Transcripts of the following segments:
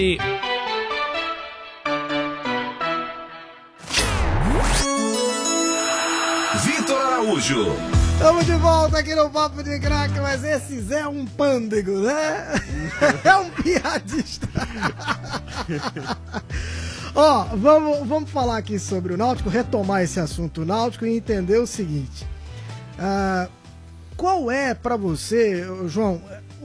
Vitor Araújo. Estamos de volta aqui no Papo de Craque, mas esse Zé é um pândego, né? É um piadista. Ó, vamos falar aqui sobre o Náutico, retomar esse assunto náutico e entender o seguinte. Qual é pra você, João,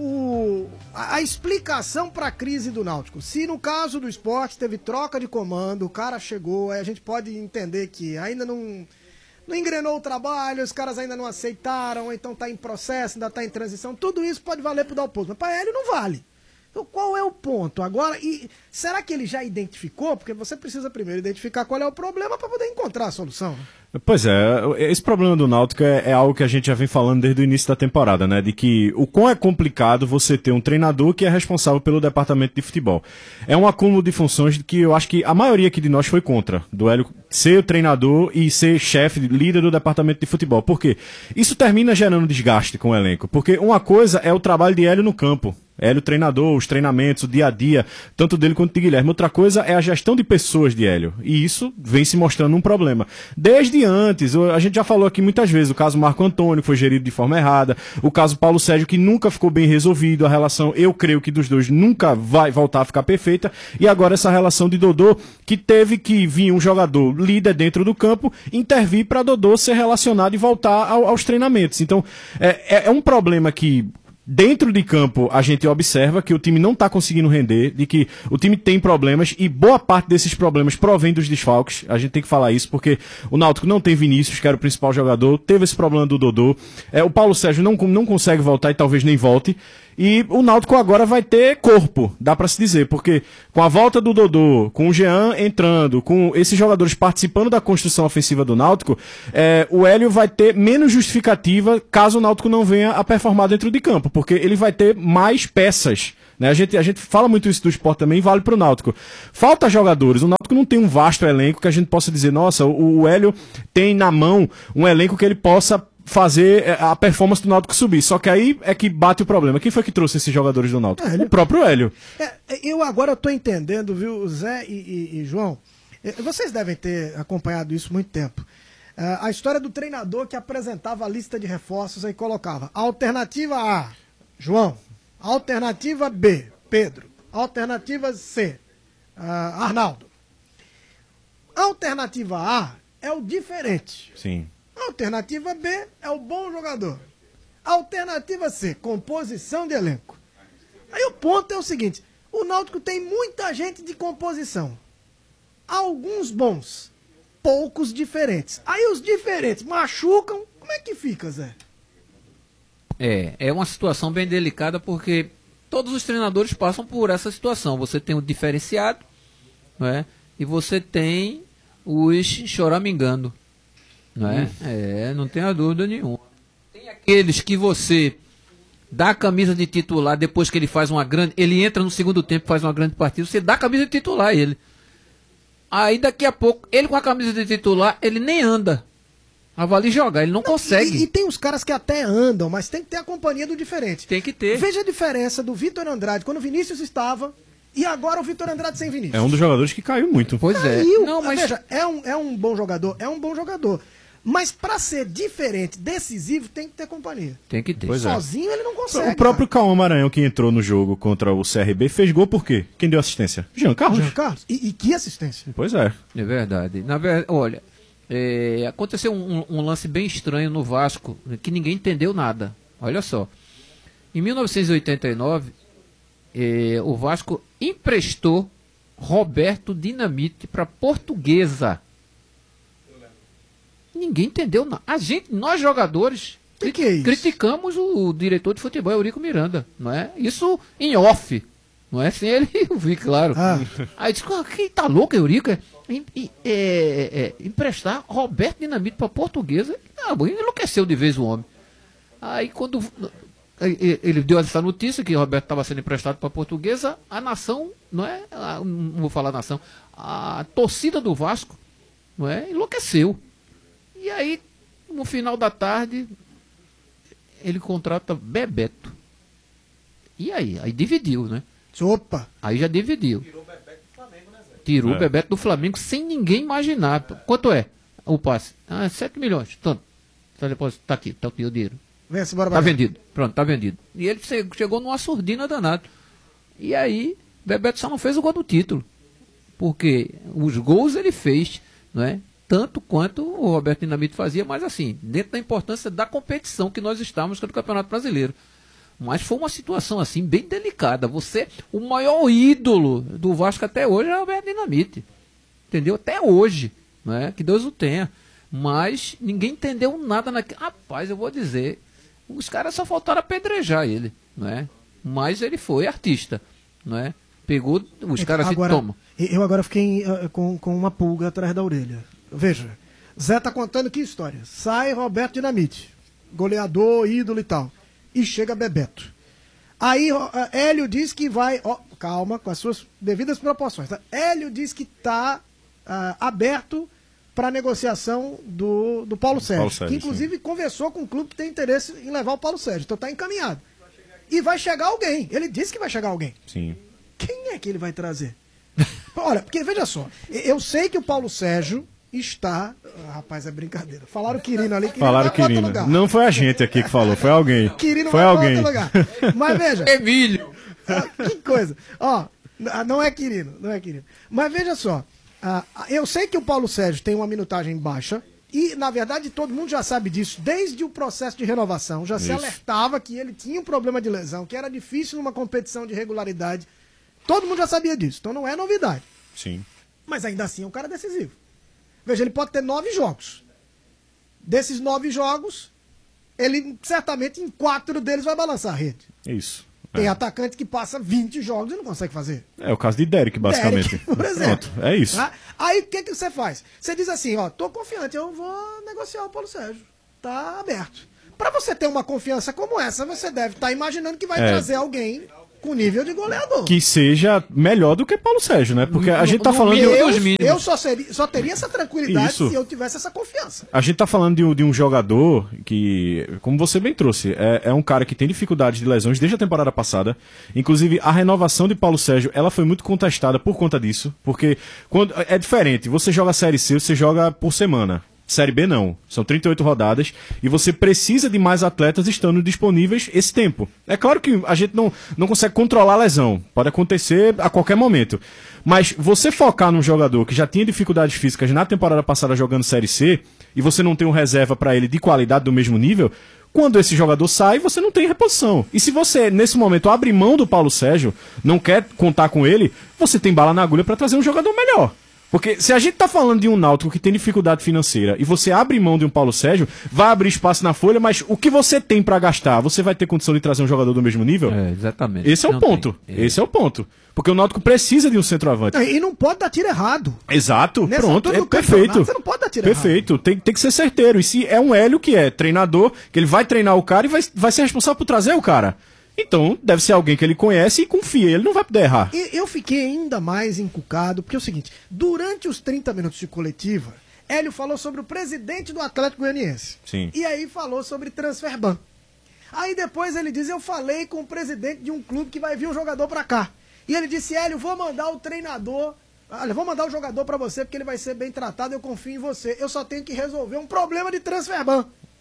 a explicação para a crise do Náutico? Se no caso do Sport teve troca de comando, o cara chegou, aí a gente pode entender que ainda não engrenou o trabalho, os caras ainda não aceitaram, então tá em processo, ainda tá em transição, tudo isso pode valer pro Dalpozo, mas para ele não vale. Então qual é o ponto agora? E será que ele já identificou? Porque você precisa primeiro identificar qual é o problema para poder encontrar a solução, né? Pois é, esse problema do Náutico é algo que a gente já vem falando desde o início da temporada, né? De que o quão é complicado você ter um treinador que é responsável pelo departamento de futebol. É um acúmulo de funções que eu acho que a maioria aqui de nós foi contra. Do Hélio ser o treinador e ser chefe, líder do departamento de futebol. Por quê? Isso termina gerando desgaste com o elenco. Porque uma coisa é o trabalho de Hélio no campo. Hélio treinador, os treinamentos, o dia a dia, tanto dele quanto de Guilherme. Outra coisa é a gestão de pessoas de Hélio. E isso vem se mostrando um problema. Desde antes, a gente já falou aqui muitas vezes, o caso Marco Antônio, que foi gerido de forma errada, o caso Paulo Sérgio, que nunca ficou bem resolvido, a relação, eu creio que dos dois nunca vai voltar a ficar perfeita, e agora essa relação de Dodô, que teve que vir um jogador líder dentro do campo, intervir para Dodô ser relacionado e voltar aos treinamentos. Então, é um problema que dentro de campo, a gente observa que o time não está conseguindo render, de que o time tem problemas e boa parte desses problemas provém dos desfalques. A gente tem que falar isso porque o Náutico não tem Vinícius, que era o principal jogador, teve esse problema do Dodô. O Paulo Sérgio não consegue voltar e talvez nem volte. E o Náutico agora vai ter corpo, dá pra se dizer, porque com a volta do Dodô, com o Jean entrando, com esses jogadores participando da construção ofensiva do Náutico, o Hélio vai ter menos justificativa caso o Náutico não venha a performar dentro de campo, porque ele vai ter mais peças. Né? A gente fala muito isso do Sport também, vale pro Náutico. Falta jogadores, o Náutico não tem um vasto elenco que a gente possa dizer, nossa, o Hélio tem na mão um elenco que ele possa fazer a performance do Náutico subir. Só que aí é que bate o problema. Quem foi que trouxe esses jogadores do Náutico? O próprio Hélio. Eu agora tô entendendo, viu, Zé e João? Vocês devem ter acompanhado isso há muito tempo. A história do treinador que apresentava a lista de reforços e colocava alternativa A, João. Alternativa B, Pedro. Alternativa C, Arnaldo. Alternativa A é o diferente. Sim. Alternativa B é o bom jogador. Alternativa C, composição de elenco. Aí o ponto é o seguinte, o Náutico tem muita gente de composição. Alguns bons, poucos diferentes. Aí os diferentes machucam, como é que fica, Zé? É uma situação bem delicada porque todos os treinadores passam por essa situação. Você tem o diferenciado, né? E você tem os choramingando. Não é? Não tenha dúvida nenhuma. Tem aqueles que você dá a camisa de titular depois que ele faz uma grande... Ele entra no segundo tempo e faz uma grande partida, você dá a camisa de titular a ele. Aí daqui a pouco, ele com a camisa de titular, ele nem anda. Avalie jogar, ele não consegue. E tem uns caras que até andam, mas tem que ter a companhia do diferente. Tem que ter. Veja a diferença do Vitor Andrade, quando o Vinícius estava... E agora o Vitor Andrade sem Vinícius. É um dos jogadores que caiu muito. Pois caiu. Não, mas... Veja, é um bom jogador, Mas para ser diferente, decisivo, tem que ter companhia. Tem que ter. Sozinho ele não consegue. O próprio Cauã Maranhão, que entrou no jogo contra o CRB, fez gol por quê? Quem deu assistência? Jean Carlos. E que assistência. Pois é. É verdade. Na verdade, olha, aconteceu um lance bem estranho no Vasco, que ninguém entendeu nada. Olha só. Em 1989, o Vasco emprestou Roberto Dinamite para Portuguesa. Ninguém entendeu nada. Nós jogadores, que é isso? Criticamos o diretor de futebol, Eurico Miranda, não é? Isso em off, não é? Sem ele ouvir, claro. Aí disse, quem tá louco, Eurico? Emprestar Roberto Dinamite para Portuguesa? Não, enlouqueceu de vez o homem. Aí quando ele deu essa notícia que o Roberto estava sendo emprestado para a Portuguesa, a nação, não vou falar nação, a torcida do Vasco, não é, enlouqueceu. E aí, no final da tarde, ele contrata Bebeto. E aí? Aí dividiu, né? Opa! Aí já dividiu. Tirou o Bebeto do Flamengo sem ninguém imaginar. Quanto é o passe? 7 milhões. Tanto. Tá aqui o dinheiro. Vem, bora, Tá vendido. Pronto, tá vendido. E ele chegou numa surdina danada. E aí, Bebeto só não fez o gol do título. Porque os gols ele fez, não é? Tanto quanto o Roberto Dinamite fazia, mas assim, dentro da importância da competição que nós estávamos no Campeonato Brasileiro. Mas foi uma situação assim bem delicada. O maior ídolo do Vasco até hoje é o Roberto Dinamite. Entendeu? Até hoje, né? Que Deus o tenha. Mas ninguém entendeu nada naquilo. Rapaz, eu vou dizer, os caras só faltaram apedrejar ele, né? Mas ele foi artista, né? Pegou os caras agora, e toma. Eu agora fiquei com uma pulga atrás da orelha. Veja, Zé tá contando que história. Sai Roberto Dinamite, goleador, ídolo e tal. E chega Bebeto. Aí Hélio diz que vai... calma, com as suas devidas proporções. Tá? Hélio diz que está aberto para negociação do Paulo Sérgio. Que inclusive conversou com o clube que tem interesse em levar o Paulo Sérgio. Então está encaminhado. E vai chegar alguém. Ele disse que vai chegar alguém. Sim. Quem é que ele vai trazer? Olha, porque veja só. Eu sei que o Paulo Sérgio está... rapaz, é brincadeira. Falaram Quirino ali. Falaram Quirino. Não foi a gente aqui que falou, foi alguém. Quirino foi vai alguém. para outro lugar. Mas veja. Emílio. Que coisa. Não é Quirino. Mas veja só. Eu sei que o Paulo Sérgio tem uma minutagem baixa. E, na verdade, todo mundo já sabe disso. Desde o processo de renovação, já se alertava que ele tinha um problema de lesão, que era difícil numa competição de regularidade. Todo mundo já sabia disso. Então não é novidade. Sim. Mas ainda assim é um cara decisivo. Veja, ele pode ter 9 jogos. Desses 9 jogos, ele certamente em 4 deles vai balançar a rede. Isso. Tem atacante que passa 20 jogos e não consegue fazer. É o caso de Derek, basicamente. Derek, por exemplo. Pronto, é isso. Aí o que você faz? Você diz assim, tô confiante, eu vou negociar o Paulo Sérgio. Tá aberto. Para você ter uma confiança como essa, você deve estar imaginando que vai trazer alguém com nível de goleador. Que seja melhor do que Paulo Sérgio, né? Porque a gente tá falando eu só teria essa tranquilidade se eu tivesse essa confiança. A gente tá falando de um jogador que, como você bem trouxe, é um cara que tem dificuldade de lesões desde a temporada passada. Inclusive, a renovação de Paulo Sérgio, ela foi muito contestada por conta disso. Porque é diferente. Você joga a Série C, você joga por semana. Série B não, são 38 rodadas e você precisa de mais atletas estando disponíveis esse tempo. É claro que a gente não consegue controlar a lesão, pode acontecer a qualquer momento, mas você focar num jogador que já tinha dificuldades físicas na temporada passada jogando Série C e você não tem um reserva para ele de qualidade do mesmo nível, quando esse jogador sai, você não tem reposição. E se você, nesse momento, abre mão do Paulo Sérgio, não quer contar com ele, você tem bala na agulha para trazer um jogador melhor. Porque se a gente tá falando de um Náutico que tem dificuldade financeira e você abre mão de um Paulo Sérgio, vai abrir espaço na folha, mas o que você tem pra gastar, você vai ter condição de trazer um jogador do mesmo nível? Exatamente. Esse é o ponto. Esse é o ponto. Porque o Náutico precisa de um centroavante. E não pode dar tiro errado. Exato, Nessa pronto, altura do perfeito. Você não pode dar tiro perfeito, errado. Tem que ser certeiro. E se é um Hélio que é treinador, que ele vai treinar o cara e vai ser responsável por trazer o cara. Então, deve ser alguém que ele conhece e confia, ele não vai poder errar. E eu fiquei ainda mais encucado, porque é o seguinte, durante os 30 minutos de coletiva, Hélio falou sobre o presidente do Atlético Goianiense. Sim. E aí falou sobre transferban. Aí depois ele diz, eu falei com o presidente de um clube que vai vir um jogador pra cá. E ele disse, Hélio, vou mandar o treinador, vou mandar o jogador pra você, porque ele vai ser bem tratado, eu confio em você. Eu só tenho que resolver um problema de transferban.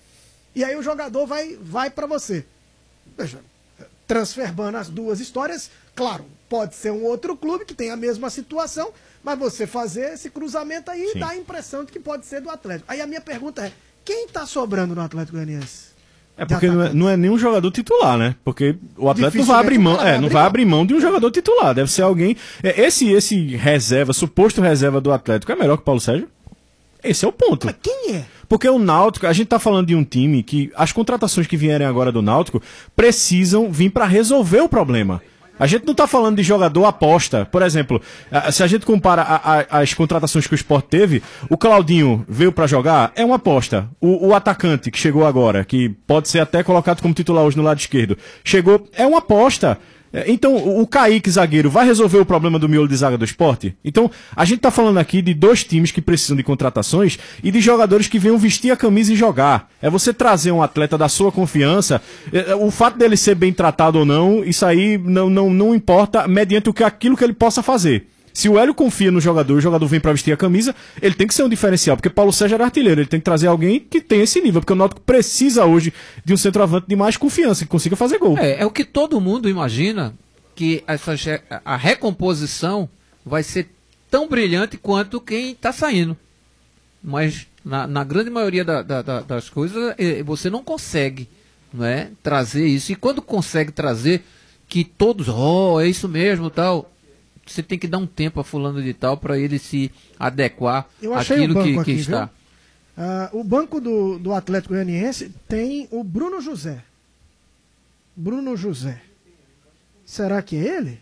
E aí o jogador vai pra você. Veja, transferbando as duas histórias, claro, pode ser um outro clube que tem a mesma situação, mas você fazer esse cruzamento aí dá a impressão de que pode ser do Atlético. Aí a minha pergunta é, quem tá sobrando no Atlético Goianiense? É porque não é nenhum jogador titular, né? Porque o Atlético não vai abrir mão, não vai abrir mão de um jogador titular, deve ser alguém... Esse reserva, suposto reserva do Atlético é melhor que o Paulo Sérgio? Esse é o ponto. Mas quem é? Porque o Náutico, a gente tá falando de um time que as contratações que vierem agora do Náutico precisam vir para resolver o problema. A gente não tá falando de jogador aposta. Por exemplo, se a gente compara as contratações que o Sport teve, o Claudinho veio para jogar, é uma aposta. O atacante que chegou agora, que pode ser até colocado como titular hoje no lado esquerdo, chegou, é uma aposta. Então, o Kaique, zagueiro, vai resolver o problema do miolo de zaga do Sport? Então, a gente tá falando aqui de 2 times que precisam de contratações e de jogadores que venham vestir a camisa e jogar. É você trazer um atleta da sua confiança, o fato dele ser bem tratado ou não, isso aí não importa mediante aquilo que ele possa fazer. Se o Hélio confia no jogador e o jogador vem pra vestir a camisa, ele tem que ser um diferencial, porque Paulo Sérgio era artilheiro, ele tem que trazer alguém que tenha esse nível, porque o Náutico precisa hoje de um centroavante de mais confiança, que consiga fazer gol. É o que todo mundo imagina, que a recomposição vai ser tão brilhante quanto quem está saindo. Mas na grande maioria das coisas, você não consegue, não é, trazer isso. E quando consegue trazer, que todos, é isso mesmo, tal... Você tem que dar um tempo a fulano de tal para ele se adequar àquilo que está. O banco do Atlético Goianiense tem o Bruno José. Bruno José. Será que é ele?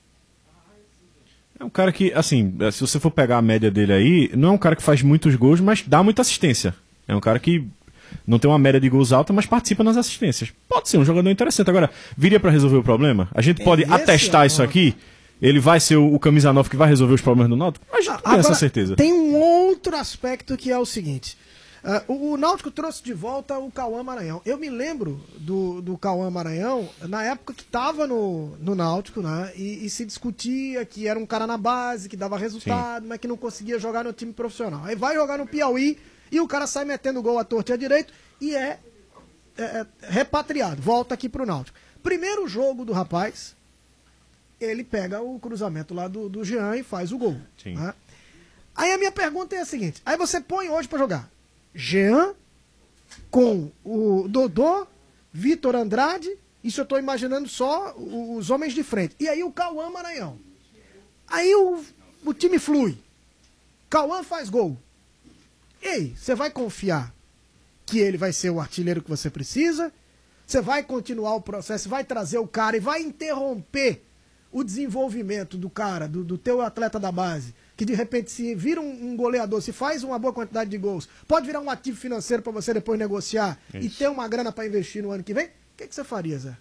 É um cara que, assim, se você for pegar a média dele aí, não é um cara que faz muitos gols, mas dá muita assistência. É um cara que não tem uma média de gols alta, mas participa nas assistências. Pode ser um jogador interessante. Agora, viria para resolver o problema? A gente pode atestar isso aqui? Ele vai ser o camisa 9 que vai resolver os problemas do Náutico? A gente não tem essa certeza. Tem um outro aspecto que é o seguinte. O Náutico trouxe de volta o Cauã Maranhão. Eu me lembro do Cauã Maranhão na época que estava no Náutico, né? E se discutia que era um cara na base, que dava resultado, mas que não conseguia jogar no time profissional. Aí vai jogar no Piauí e o cara sai metendo gol à torta e à direito e é repatriado. Volta aqui pro Náutico. Primeiro jogo do rapaz... ele pega o cruzamento lá do Jean e faz o gol. Né? Aí a minha pergunta é a seguinte, aí você põe hoje pra jogar Jean com o Dodô, Vitor Andrade, isso eu tô imaginando só os homens de frente, e aí o Cauã Maranhão. Aí o time flui, Cauã faz gol. Ei, você vai confiar que ele vai ser o artilheiro que você precisa? Você vai continuar o processo, vai trazer o cara e vai interromper o desenvolvimento do cara, do teu atleta da base, que de repente se vira um goleador, se faz uma boa quantidade de gols, pode virar um ativo financeiro para você depois negociar e ter uma grana para investir no ano que vem, o que você faria, Zé?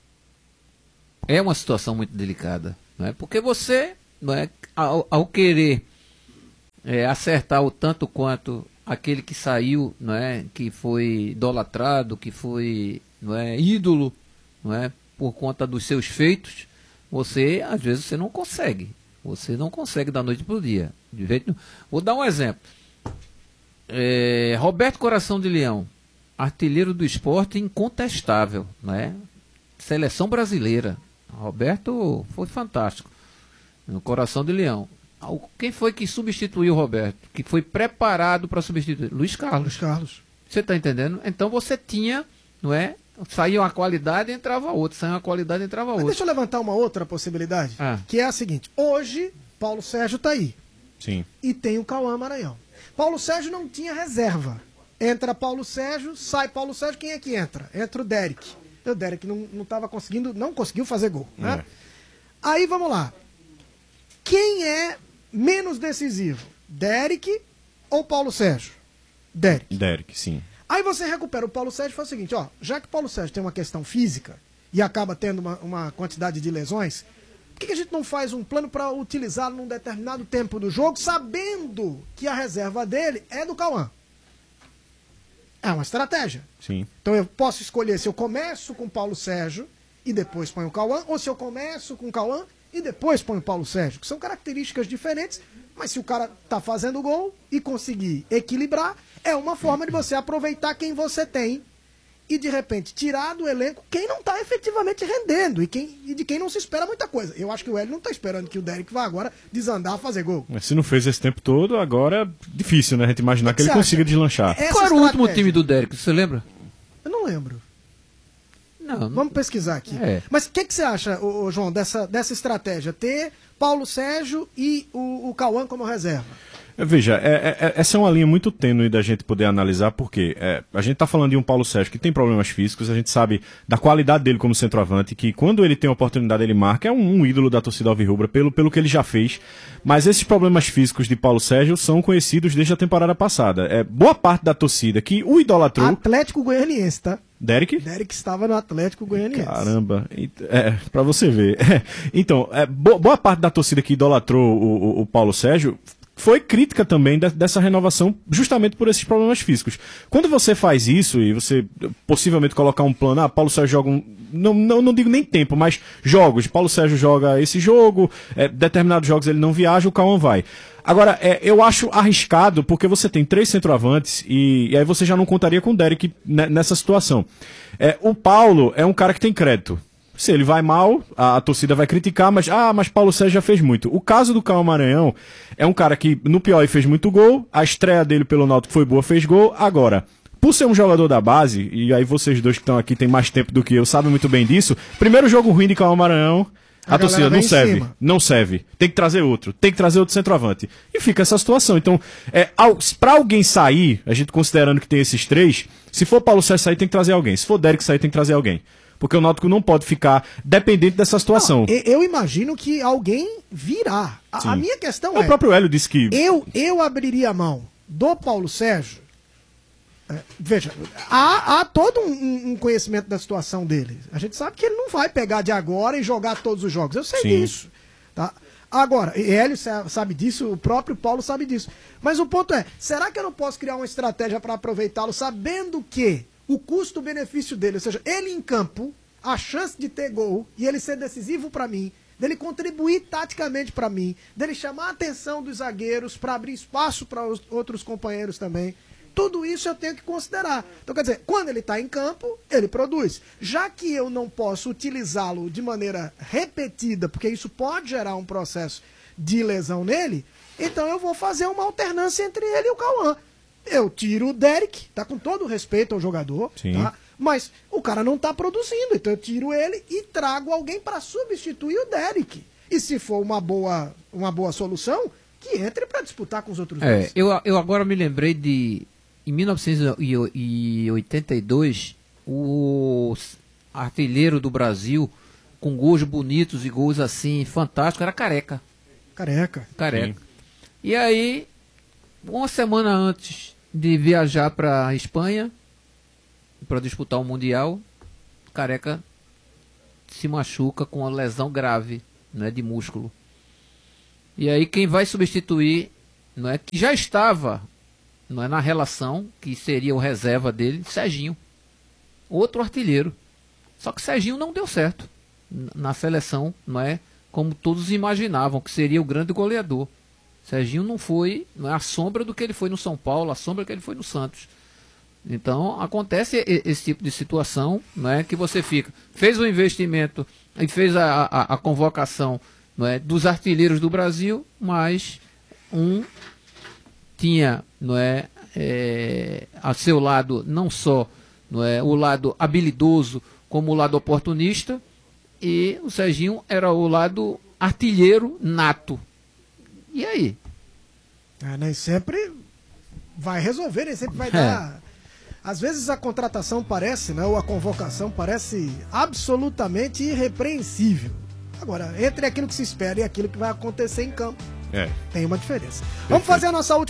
É uma situação muito delicada, não é? Porque você, não é, ao querer acertar o tanto quanto aquele que saiu, não é, que foi idolatrado, que foi, não é, ídolo, não é, por conta dos seus feitos, você, às vezes, você não consegue. Você não consegue da noite para o dia. De jeito nenhum. Vou dar um exemplo. Roberto Coração de Leão, artilheiro do esporte incontestável, né? Seleção brasileira. Roberto foi fantástico. No Coração de Leão. Quem foi que substituiu o Roberto? Que foi preparado para substituir? Luiz Carlos. Luiz Carlos. Você está entendendo? Então você tinha, não é? Saía uma qualidade e entrava outra. Saía uma qualidade e entrava outra. Deixa eu levantar uma outra possibilidade, que é a seguinte. Hoje, Paulo Sérgio está aí. Sim. E tem o Cauã Maranhão. Paulo Sérgio não tinha reserva. Entra Paulo Sérgio, sai Paulo Sérgio, quem é que entra? Entra o Derek. O Derek não estava conseguindo, não conseguiu fazer gol. Né? Aí vamos lá. Quem é menos decisivo? Derek ou Paulo Sérgio? Derek. Derek, sim. Aí você recupera o Paulo Sérgio e faz o seguinte, já que o Paulo Sérgio tem uma questão física e acaba tendo uma quantidade de lesões, por que a gente não faz um plano para utilizá-lo num determinado tempo do jogo, sabendo que a reserva dele é do Cauã? É uma estratégia. Sim. Então eu posso escolher se eu começo com o Paulo Sérgio e depois ponho o Cauã, ou se eu começo com o Cauã e depois ponho o Paulo Sérgio, que são características diferentes, mas se o cara tá fazendo gol e conseguir equilibrar, é uma forma de você aproveitar quem você tem e de repente tirar do elenco quem não tá efetivamente rendendo e de quem não se espera muita coisa. Eu acho que o Hélio não tá esperando que o Derek vá agora desandar a fazer gol. Mas se não fez esse tempo todo, agora é difícil, né? A gente imaginar que ele consiga deslanchar. Qual era o último time do Derek, você lembra? Eu não lembro. Não. Vamos pesquisar aqui. Mas o que você acha, João, dessa estratégia? Ter Paulo Sérgio e o Cauã como reserva? Veja, essa é uma linha muito tênue da gente poder analisar, porque a gente está falando de um Paulo Sérgio que tem problemas físicos, a gente sabe da qualidade dele como centroavante, que quando ele tem a oportunidade ele marca, é um ídolo da torcida alvirrubra pelo que ele já fez, mas esses problemas físicos de Paulo Sérgio são conhecidos desde a temporada passada. Boa parte da torcida que o idolatrou... Atlético Goianiense, tá? Derek? Derek estava no Atlético Goianiense. Caramba, pra você ver. Então, boa parte da torcida que idolatrou o Paulo Sérgio foi crítica também dessa renovação, justamente por esses problemas físicos. Quando você faz isso e você possivelmente colocar um plano, Paulo Sérgio joga não digo nem tempo, mas jogos. Paulo Sérgio joga esse jogo, determinados jogos ele não viaja, o Cauã vai. Agora, eu acho arriscado, porque você tem 3 centroavantes e aí você já não contaria com o Derek nessa situação. O Paulo é um cara que tem crédito. Se ele vai mal, a torcida vai criticar, mas Paulo Sérgio já fez muito. O caso do Cauã Maranhão é um cara que no Piauí fez muito gol, a estreia dele pelo Náutico foi boa, fez gol. Agora, por ser um jogador da base, e aí vocês dois que estão aqui têm mais tempo do que eu, sabem muito bem disso, primeiro jogo ruim de Cauã Maranhão, a torcida não serve. Tem que trazer outro centroavante. E fica essa situação. Então, pra alguém sair, a gente considerando que tem esses 3, se for Paulo Sérgio sair, tem que trazer alguém. Se for Derek sair, tem que trazer alguém. Porque o Náutico não pode ficar dependente dessa situação. Não, eu imagino que alguém virá. A minha questão O próprio Hélio disse que... Eu abriria a mão do Paulo Sérgio. Veja, há todo um conhecimento da situação dele. A gente sabe que ele não vai pegar de agora e jogar todos os jogos. Eu sei disso. Tá? Agora, Hélio sabe disso, o próprio Paulo sabe disso. Mas o ponto é, será que eu não posso criar uma estratégia para aproveitá-lo sabendo que o custo-benefício dele, ou seja, ele em campo, a chance de ter gol e ele ser decisivo para mim, dele contribuir taticamente para mim, dele chamar a atenção dos zagueiros para abrir espaço para os outros companheiros também, tudo isso eu tenho que considerar. Então, quer dizer, quando ele está em campo, ele produz. Já que eu não posso utilizá-lo de maneira repetida, porque isso pode gerar um processo de lesão nele, então eu vou fazer uma alternância entre ele e o Cauã. Eu tiro o Derek, tá, com todo o respeito ao jogador, tá? Mas o cara não tá produzindo, então eu tiro ele e trago alguém para substituir o Derek. E se for uma boa solução, que entre para disputar com os outros dois. Eu agora me lembrei de, em 1982, o artilheiro do Brasil, com gols bonitos e gols assim, fantásticos, era Careca. Careca. E aí, uma semana antes de viajar para a Espanha para disputar o Mundial, Careca se machuca com uma lesão grave, né, de músculo. E aí quem vai substituir, não é, que já estava, não é, na relação, que seria o reserva dele, Serginho, outro artilheiro. Só que Serginho não deu certo na seleção, não é, como todos imaginavam que seria o grande goleador. Serginho não foi, não é, a sombra do que ele foi no São Paulo, a sombra que ele foi no Santos. Então acontece esse tipo de situação, não é, que você fez o investimento e fez a convocação, não é, dos artilheiros do Brasil, mas um tinha, não é, a seu lado não só, não é, o lado habilidoso como o lado oportunista, e o Serginho era o lado artilheiro nato. E aí? Nem sempre vai resolver, nem sempre vai dar. Às vezes a contratação parece, né, ou a convocação parece absolutamente irrepreensível. Agora, entre aquilo que se espera e aquilo que vai acontecer em campo, tem uma diferença. Vamos fazer a nossa última